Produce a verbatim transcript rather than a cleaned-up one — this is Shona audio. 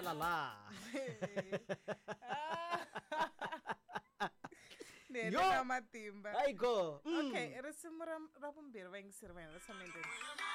la. Ne Yo! na matimba. Aiko. Mm. Okay, risimu ra ra vumbirhi va yingiseri va hina va tshame ndzeni.